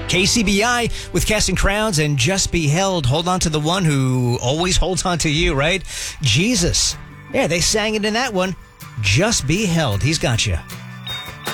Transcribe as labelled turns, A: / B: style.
A: KCBI with Casting Crowns and Just Be Held. Hold on to the one who always holds on to you, right? Jesus. Yeah, they sang it in that one. Just Be Held. He's got you.